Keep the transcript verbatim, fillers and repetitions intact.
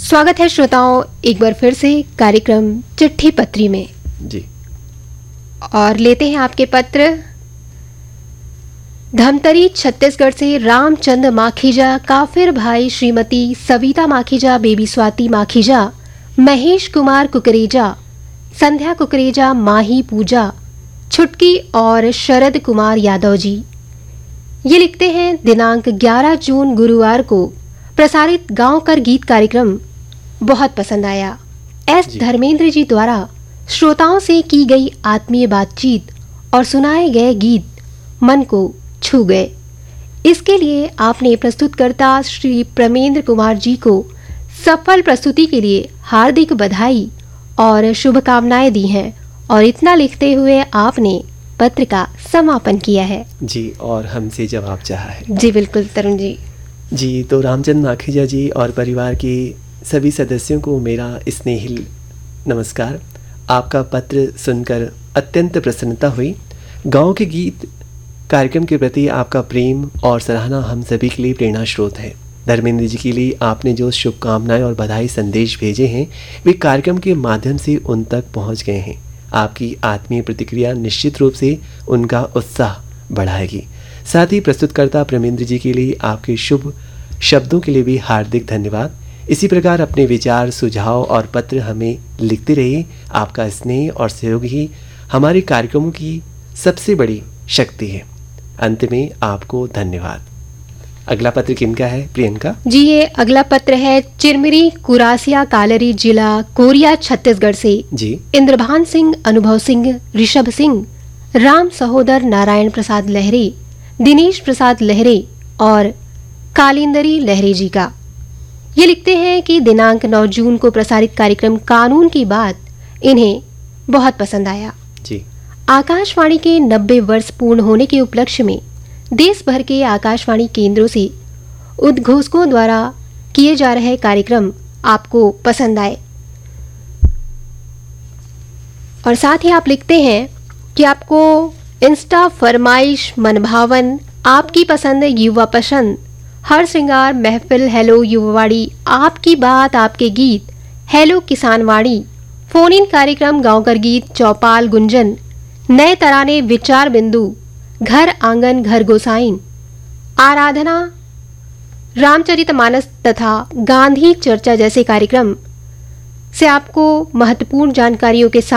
स्वागत है श्रोताओं एक बार फिर से कार्यक्रम चिट्ठी पत्री में जी। और लेते हैं आपके पत्र। धमतरी छत्तीसगढ़ से रामचंद माखीजा, काफिर भाई श्रीमती सविता माखीजा, बेबी स्वाति माखीजा, महेश कुमार कुकरेजा, संध्या कुकरेजा, माही पूजा, छुटकी और शरद कुमार यादव जी। ये लिखते हैं दिनांक ग्यारह जून गुरुवार को प्रसारित गांव कर गीत कार्यक्रम बहुत पसंद आया। एस धर्मेंद्र जी द्वारा श्रोताओं से की गई आत्मीय बातचीत और सुनाए गए गीत मन को छू गए। इसके लिए आपने प्रस्तुतकर्ता श्री प्रमेंद्र कुमार जी को सफल प्रस्तुति के लिए हार्दिक बधाई और शुभकामनाएं दी हैं। और इतना लिखते हुए आपने पत्र का समापन किया है। जी, और हमसे जवाब चाहा है। जी बिल्कुल तरुण जी। जी, तो रामचंद माखीजा जी और परिवार के सभी सदस्यों को मेरा स्नेहिल नमस्कार। आपका पत्र सुनकर अत्यंत प्रसन्नता हुई। गांव के गीत कार्यक्रम के प्रति आपका प्रेम और सराहना हम सभी के लिए प्रेरणा स्रोत है। धर्मेंद्र जी के लिए आपने जो शुभकामनाएं और बधाई संदेश भेजे हैं वे कार्यक्रम के माध्यम से उन तक पहुंच गए हैं। आपकी आत्मीय प्रतिक्रिया निश्चित रूप से उनका उत्साह बढ़ाएगी। साथ ही प्रस्तुतकर्ता प्रमेंद्र जी के लिए आपके शुभ शब्दों के लिए भी हार्दिक धन्यवाद। इसी प्रकार अपने विचार, सुझाव और पत्र हमें लिखते रहिए। आपका स्नेह और सहयोग ही हमारे कार्यक्रमों की सबसे बड़ी शक्ति है। अंत में आपको धन्यवाद। अगला पत्र किनका है प्रियंका जी? ये अगला पत्र है चिरमिरी कुरासिया कालरी, जिला कोरिया, छत्तीसगढ़ से जी। इंद्रभान सिंह, अनुभव सिंह, ऋषभ सिंह, राम सहोदर, नारायण प्रसाद लहरे, दिनेश प्रसाद लहरे और कालिंदरी लहरे जी का। ये लिखते हैं कि दिनांक नौ जून को प्रसारित कार्यक्रम कानून की बात इन्हें बहुत पसंद आया। जी। आकाशवाणी के नब्बे वर्ष पूर्ण होने के उपलक्ष्य में देश भर के आकाशवाणी केंद्रों से उद्घोषकों द्वारा किए जा रहे कार्यक्रम आपको पसंद आए। और साथ ही आप लिखते हैं कि आपको इंस्टा फरमाइश, मनभावन, आपकी पसंद, युवा पसंद, हर श्रृंगार, महफिल, हेलो युवावाड़ी, आपकी बात, आपके गीत, हेलो किसानवाड़ी, फोन इन कार्यक्रम, गांव कर गीत, चौपाल, गुंजन, नए तराने, विचार बिंदु, घर आंगन, घर गोसाइन, आराधना, रामचरितमानस तथा गांधी चर्चा जैसे कार्यक्रम से आपको महत्वपूर्ण जानकारियों के साथ